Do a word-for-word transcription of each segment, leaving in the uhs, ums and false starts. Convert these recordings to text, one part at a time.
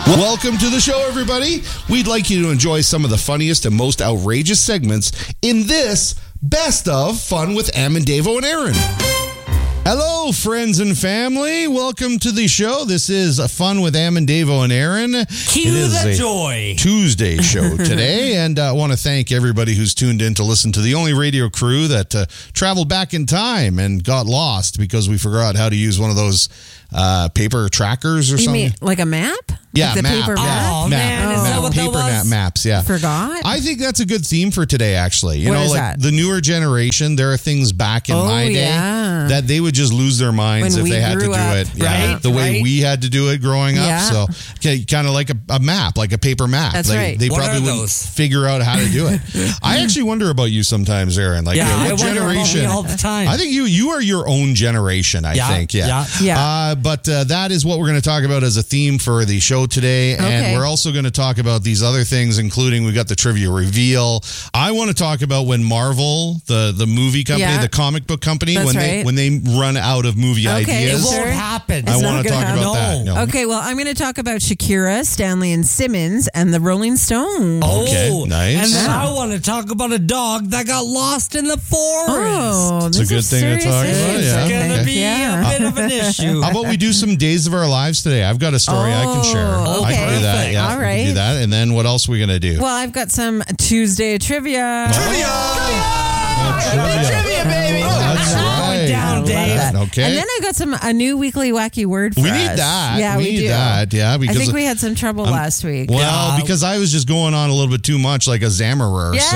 Welcome to the show, everybody. We'd like you to enjoy some of the funniest and most outrageous segments in this Best of Fun with Am and Davo and Aaron. Hello, friends and family. Welcome to the show. This is Fun with Am and Davo and Aaron. Cue the joy. Tuesday show today, and I uh, want to thank everybody who's tuned in to listen to the only radio crew that uh, traveled back in time and got lost because we forgot how to use one of those uh, paper trackers or You something. mean like a map? Yeah, like the map, paper yeah. map. Oh, map, man, is map, that what that paper was? map maps, yeah. Forgot? I think that's a good theme for today, actually. You What know, is like that? the newer generation, there are things back in Oh, my day yeah. that they would just lose their minds When if we they had to grew do up, it. Yeah, right, the way right. we had to do it growing up. Yeah. So, kind of like a, a map, like a paper map. That's they, right. They What probably are wouldn't those? figure out how to do it. I actually wonder about you sometimes, Aaron. Like, Yeah, uh, I what wonder about generation? me all the time. I think you you are your own generation. I Yeah, think. Yeah. yeah. Yeah. Uh, but uh, that is what we're going to talk about as a theme for the show today, and Okay. we're also going to talk about these other things, including we got the trivia reveal. I want to talk about when Marvel, the the movie company, Yeah. the comic book company, That's when they right. when they run out of movie Okay, It ideas. Is won't there- happen. I It's want not to gonna talk about that. happen. No. Okay, well, I'm going to talk about Shakira, Stanley and Simmons, and the Rolling Stones. Oh, Okay, nice. And then Yeah. I want to talk about a dog that got lost in the forest. Oh, It's a this good is thing to serious talk issues. about, It's yeah. going to be Yeah. a bit of an issue. How about we do some days of our lives today? I've got a story I can share. Oh, I can okay. do that. Yeah, All we can do right. that. And then what else are we gonna do? Well, I've got some Tuesday trivia. Trivia! Trivia, baby. That's right. Down, I love Dave. that. Okay. And then I got some a new weekly wacky word for We us. need that. Yeah, we we, need do. that. Yeah, I because think we had some trouble I'm- last week. well, Yeah. because I was just going on a little bit too much, like a Zammerer. Yes! So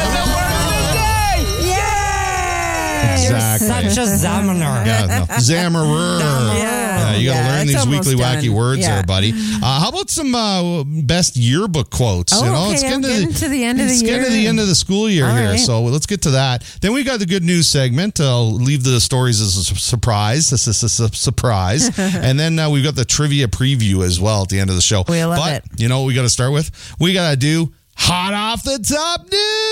Yes! exactly. Such a Zamaner. Yeah, no. Zammerer. Yeah, you got to Yeah, learn it's these almost weekly done. wacky words Yeah. there, buddy. Uh, how about some uh, best yearbook quotes? Oh, you know, okay, it's I'm getting getting to the end of the it's getting to the year. end of the school year All here, right. so let's get to that. Then we got the good news segment. I'll leave the stories as a su- surprise. This is a su- surprise, and then uh, we've got the trivia preview as well at the end of the show. We love but it. you know what we got to start with? We got to do hot off the top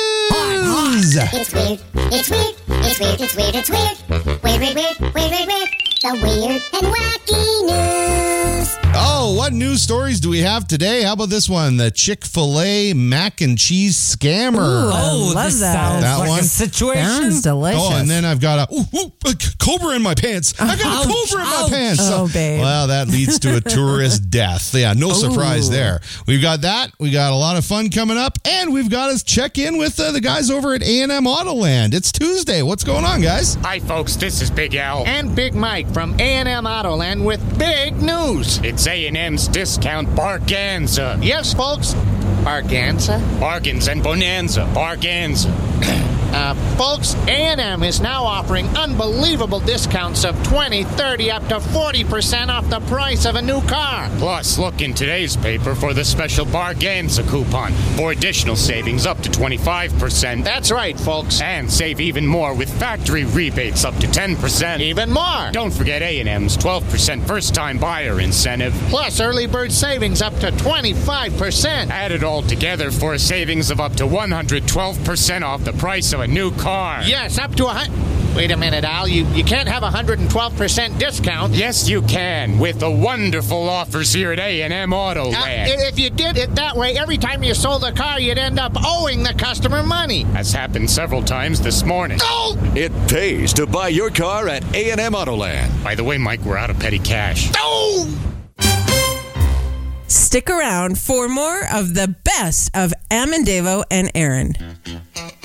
news. It's weird, it's weird, it's weird, it's weird, it's weird. Weird, weird, weird, weird, weird, weird. The weird and wacky news. Oh, what news stories do we have today? How about this one? The Chick-fil-A mac and cheese scammer. Ooh. Oh, I love this that. sounds That like one? a situation. Sounds delicious. Oh, and then I've got a, ooh, ooh, a c- cobra in my pants. I got a Ouch, cobra in my ouch. pants. Oh, babe. Well, that leads to a tourist death. Yeah, no surprise Ooh. there. We've got that. We got a lot of fun coming up, and we've got to check in with uh, the guys over at A and M Autoland. It's Tuesday. What's going on, guys? Hi, folks. This is Big Al and Big Mike from A and M Autoland with big news. It's A and M's discount Barganza. Yes, folks. Barganza? Bargains and Bonanza. Barganza. Uh, folks, A and M is now offering unbelievable discounts of twenty, thirty, up to forty percent off the price of a new car. Plus, look in today's paper for the special Barganza coupon for additional savings up to twenty-five percent. That's right, folks. And save even more with factory rebates up to ten percent. Even more. Don't forget A and M's twelve percent first-time buyer incentive. Plus, early bird savings up to twenty-five percent. Add it all together for a savings of up to one hundred twelve percent off the price of a new car. Yes, up to a hundred. Wait a minute, Al. You, you can't have a one hundred twelve percent discount. Yes, you can, with the wonderful offers here at A and M Autoland. Uh, if you did it that way, every time you sold a car, you'd end up owing the customer money. Has happened several times this morning. Oh! It pays to buy your car at A and M Autoland. By the way, Mike, we're out of petty cash. Oh! Stick around for more of the best of Am and Davo and Aaron.